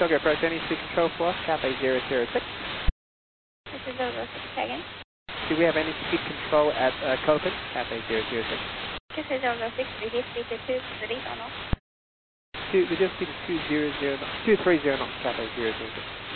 Tokyo approach, any speed control for us, Cathay 006. This is 006, again. Do we have any speed control at Copen, Cathay 006? Cathay 006, reduce speed to 2, release on off. Reduce speed to 230 knots, 230 knots, Cathay 006.